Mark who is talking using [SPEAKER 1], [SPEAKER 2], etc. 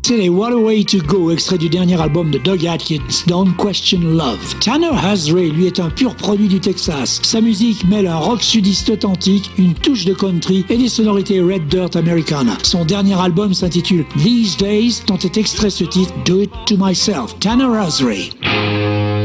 [SPEAKER 1] C'est les What a Way to Go, extrait du dernier album de Doug Atkins, Don't Question Love. Tanner Hasray, lui, est un pur produit du Texas. Sa musique mêle un rock sudiste authentique, une touche de country et des sonorités Red Dirt Americana. Son dernier album s'intitule These Days, dont est extrait ce titre Do It To Myself. Tanner Hasray.